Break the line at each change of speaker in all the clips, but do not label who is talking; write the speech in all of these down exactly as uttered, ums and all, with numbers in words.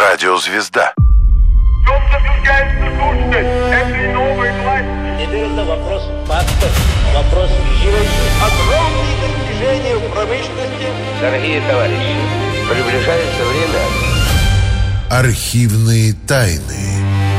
Радиозвезда.
Теперь это вопрос фактов, вопрос вещей. Огромные достижения в промышленности. Дорогие товарищи, приближается время.
Архивные тайны.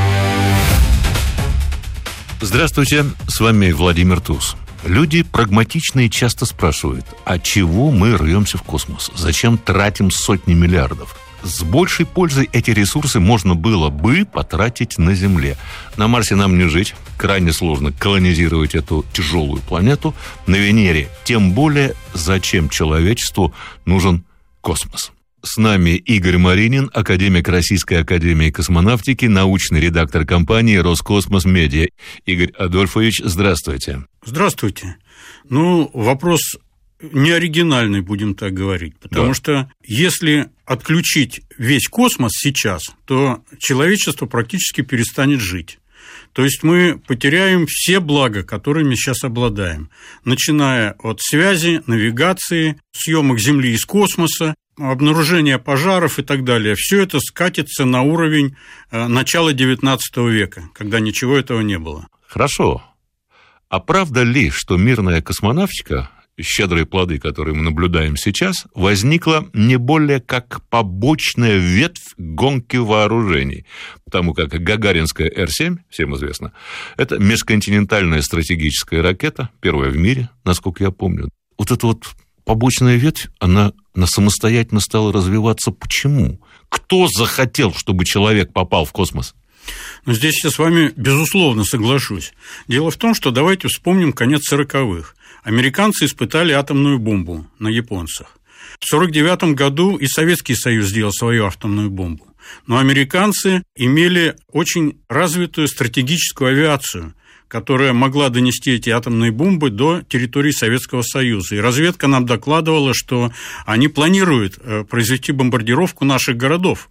Здравствуйте, с вами Владимир Туз. Люди прагматичные часто спрашивают, а чего мы рвемся в космос? Зачем тратим сотни миллиардов? С большей пользой эти ресурсы можно было бы потратить на Земле. На Марсе нам не жить, крайне сложно колонизировать эту тяжелую планету. На Венере тем более, зачем человечеству нужен космос. С нами Игорь Маринин, академик Российской академии космонавтики, научный редактор компании «Роскосмос Медиа». Игорь Адольфович, здравствуйте.
Здравствуйте. Ну, вопрос не оригинальный, будем так говорить, потому да. что если отключить весь космос сейчас, то человечество практически перестанет жить. То есть мы потеряем все блага, которыми сейчас обладаем, начиная от связи, навигации, съемок Земли из космоса, обнаружения пожаров и так далее. Все это скатится на уровень начала девятнадцатого века, когда ничего этого не было.
Хорошо. А правда ли, что мирная космонавтика, щедрые плоды, которые мы наблюдаем сейчас, возникла не более как побочная ветвь гонки вооружений? Потому как гагаринская Эр семь, всем известно, это межконтинентальная стратегическая ракета, первая в мире, насколько я помню. Вот эта вот побочная ветвь, она, она самостоятельно стала развиваться. Почему? Кто захотел, чтобы человек попал в космос?
Ну, здесь я с вами, безусловно, соглашусь. Дело в том, что давайте вспомним конец сороковых. Американцы испытали атомную бомбу на японцах. В сорок девятом году и Советский Союз сделал свою атомную бомбу. Но американцы имели очень развитую стратегическую авиацию, которая могла донести эти атомные бомбы до территории Советского Союза. И разведка нам докладывала, что они планируют произвести бомбардировку наших городов.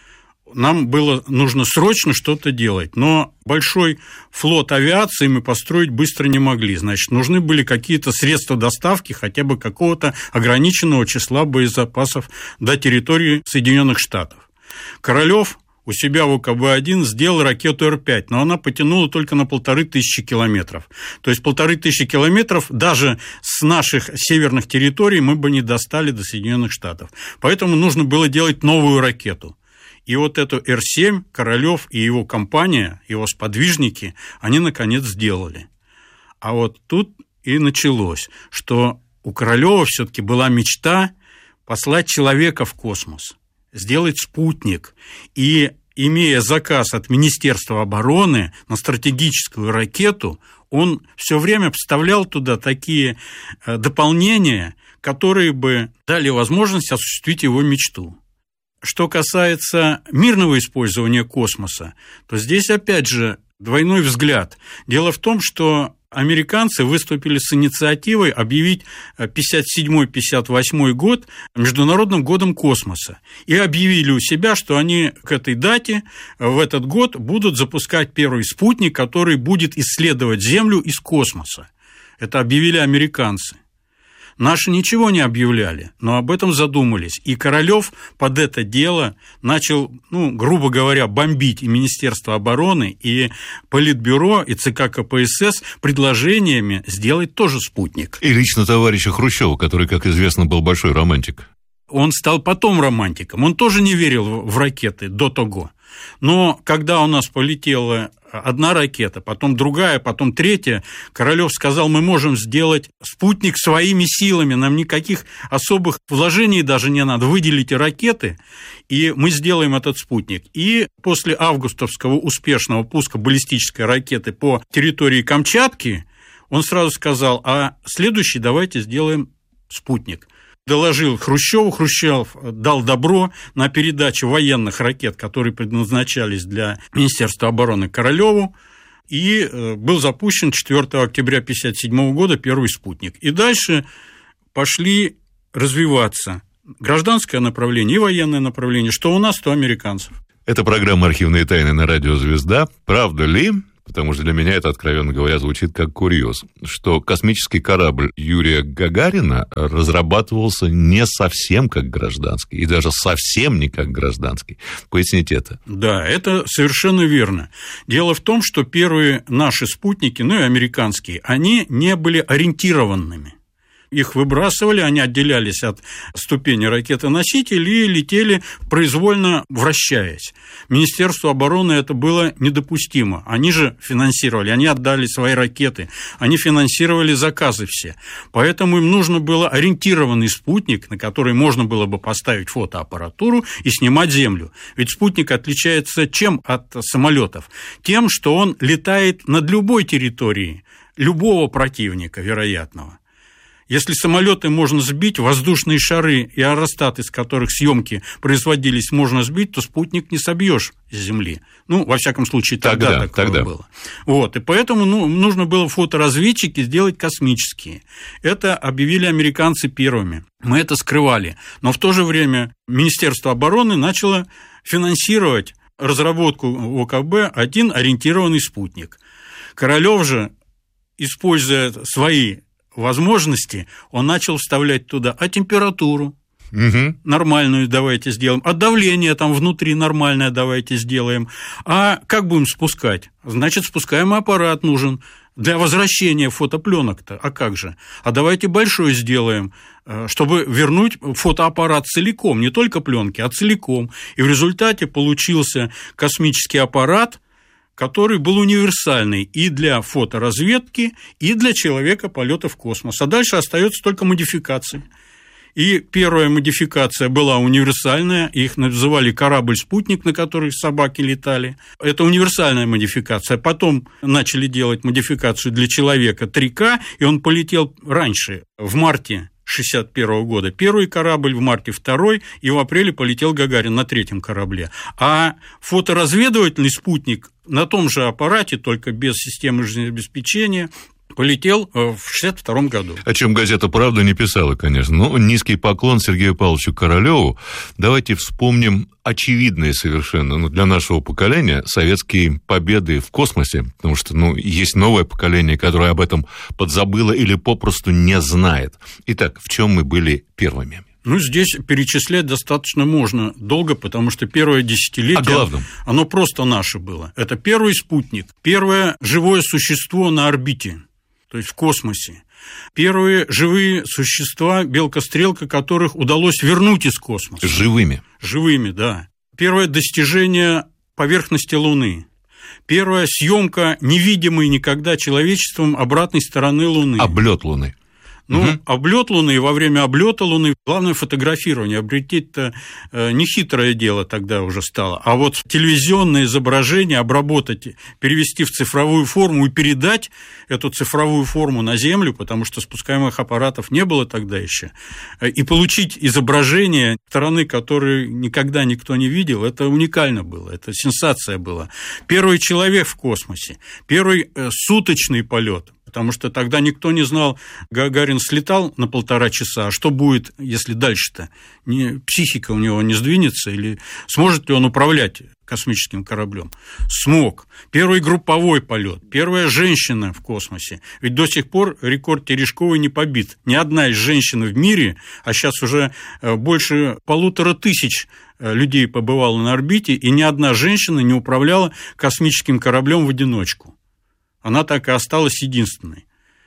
Нам было нужно срочно что-то делать, но большой флот авиации мы построить быстро не могли. Значит, нужны были какие-то средства доставки хотя бы какого-то ограниченного числа боезапасов до территории Соединенных Штатов. Королёв у себя в О Ка Бэ один сделал ракету Эр пять, но она потянула только на полторы тысячи километров. То есть полторы тысячи километров даже с наших северных территорий мы бы не достали до Соединенных Штатов. Поэтому нужно было делать новую ракету. И вот эту Эр семь Королёв и его компания, его сподвижники, они, наконец, сделали. А вот тут и началось, что у Королёва все-таки была мечта послать человека в космос, сделать спутник. И, имея заказ от Министерства обороны на стратегическую ракету, он все время поставлял туда такие дополнения, которые бы дали возможность осуществить его мечту. Что касается мирного использования космоса, то здесь, опять же, двойной взгляд. Дело в том, что американцы выступили с инициативой объявить пятьдесят седьмой — пятьдесят восьмой год Международным годом космоса. И объявили у себя, что они к этой дате, в этот год, будут запускать первый спутник, который будет исследовать Землю из космоса. Это объявили американцы. Наши ничего не объявляли, но об этом задумались. И Королёв под это дело начал, ну, грубо говоря, бомбить и Министерство обороны, и Политбюро, и Цэ Ка Ка Пэ Эс Эс предложениями сделать тоже спутник.
И лично товарища Хрущева, который, как известно, был большой романтик.
Он стал потом романтиком. Он тоже не верил в ракеты до того. Но когда у нас полетела одна ракета, потом другая, потом третья, Королёв сказал, мы можем сделать спутник своими силами, нам никаких особых вложений даже не надо, выделите ракеты, и мы сделаем этот спутник. И после августовского успешного пуска баллистической ракеты по территории Камчатки, он сразу сказал, а следующий давайте сделаем спутник. Доложил Хрущеву, Хрущев дал добро на передачу военных ракет, которые предназначались для Министерства обороны, Королёву, и был запущен четвёртого октября тысяча девятьсот пятьдесят седьмого года первый спутник. И дальше пошли развиваться гражданское направление и военное направление, что у нас, то у американцев.
Это программа «Архивные тайны» на радио «Звезда». Правда ли, потому что для меня это, откровенно говоря, звучит как курьез, что космический корабль Юрия Гагарина разрабатывался не совсем как гражданский, и даже совсем не как гражданский. Поясните это.
Да, это совершенно верно. Дело в том, что первые наши спутники, ну и американские, они не были ориентированными. Их выбрасывали, они отделялись от ступени ракеты-носителей и летели, произвольно вращаясь. Министерству обороны это было недопустимо. Они же финансировали, они отдали свои ракеты, они финансировали заказы все. Поэтому им нужно было ориентированный спутник, на который можно было бы поставить фотоаппаратуру и снимать Землю. Ведь спутник отличается чем от самолетов? Тем, что он летает над любой территорией любого противника вероятного. Если самолеты можно сбить, воздушные шары и аэростат, из которых съемки производились, можно сбить, то спутник не собьешь с Земли. Ну, во всяком случае, тогда, тогда такое тогда. было. Вот, и поэтому ну, нужно было фоторазведчики сделать космические. Это объявили американцы первыми. Мы это скрывали. Но в то же время Министерство обороны начало финансировать разработку ОКБ один ориентированный спутник. Королёв же, используя свои возможности, он начал вставлять туда, а температуру угу. нормальную давайте сделаем, а давление там внутри нормальное давайте сделаем, а как будем спускать? Значит, спускаемый аппарат нужен для возвращения фотопленок-то, а как же? А давайте большой сделаем, чтобы вернуть фотоаппарат целиком, не только пленки, а целиком. И в результате получился космический аппарат, который был универсальный и для фоторазведки, и для человека полета в космос. А дальше остается только модификации. И первая модификация была универсальная, их называли корабль-спутник, на который собаки летали. Это универсальная модификация. Потом начали делать модификацию для человека три ка, и он полетел раньше, в марте шестьдесят первого года первый корабль, в марте второй, и в апреле полетел Гагарин на третьем корабле. А фоторазведывательный спутник на том же аппарате, только без системы жизнеобеспечения, полетел в шестьдесят втором году.
О чем газета «Правда» не писала, конечно. Но низкий поклон Сергею Павловичу Королёву. Давайте вспомним очевидные совершенно ну, для нашего поколения советские победы в космосе, потому что ну, есть новое поколение, которое об этом подзабыло или попросту не знает. Итак, в чем мы были первыми?
Ну, здесь перечислять достаточно можно долго, потому что первое десятилетие,
а главном?
Оно просто наше было. Это первый спутник, первое живое существо на орбите, то есть в космосе. Первые живые существа, белка-стрелка, которых удалось вернуть из космоса.
Живыми?
Живыми, да. Первое достижение поверхности Луны. Первая съемка невидимой никогда человечеством обратной стороны Луны.
Облет Луны.
Ну, угу. облет Луны, во время облета Луны главное фотографирование. Облететь-то нехитрое дело тогда уже стало. А вот телевизионное изображение обработать, перевести в цифровую форму и передать эту цифровую форму на Землю, потому что спускаемых аппаратов не было тогда еще, и получить изображение стороны, которую никогда никто не видел, это уникально было, это сенсация была. Первый человек в космосе, первый суточный полет. Потому что тогда никто не знал, Гагарин слетал на полтора часа, а что будет, если дальше-то не, психика у него не сдвинется, или сможет ли он управлять космическим кораблем? Смог. Первый групповой полет, первая женщина в космосе. Ведь до сих пор рекорд Терешковой не побит. Ни одна из женщин в мире, а сейчас уже больше полутора тысяч людей побывала на орбите, и ни одна женщина не управляла космическим кораблем в одиночку. Она так и осталась единственной.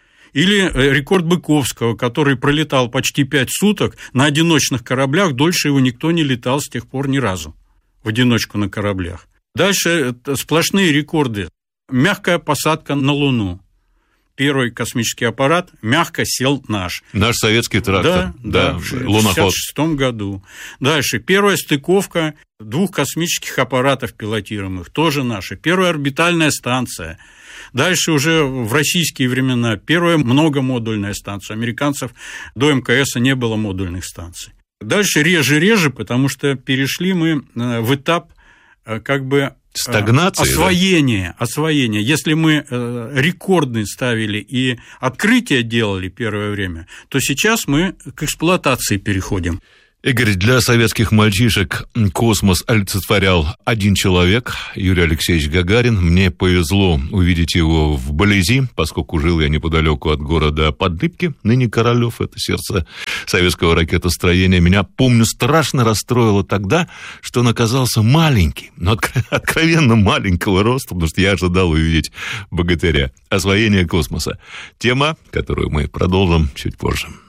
Или рекорд Быковского, который пролетал почти пять суток на одиночных кораблях, дольше его никто не летал с тех пор ни разу в одиночку на кораблях. Дальше сплошные рекорды. Мягкая посадка на Луну. Первый космический аппарат мягко сел наш.
Наш советский трактор.
Да, да, да, в шестьдесят шестом году. Дальше. Первая стыковка двух космических аппаратов пилотируемых, тоже наша. Первая орбитальная станция. Дальше уже в российские времена первая многомодульная станция. Американцев до эм ка эса не было модульных станций. Дальше реже-реже, потому что перешли мы в этап как бы
стагнации,
освоения,
да?
освоения. Если мы рекордные ставили и открытия делали первое время, то сейчас мы к эксплуатации переходим.
Игорь, для советских мальчишек космос олицетворял один человек, Юрий Алексеевич Гагарин. Мне повезло увидеть его в Болези, поскольку жил я неподалеку от города Подлипки, ныне Королев, это сердце советского ракетостроения. Меня, помню, страшно расстроило тогда, что он оказался маленький, но откровенно маленького роста, потому что я ожидал увидеть богатыря. Освоение космоса. Тема, которую мы продолжим чуть позже.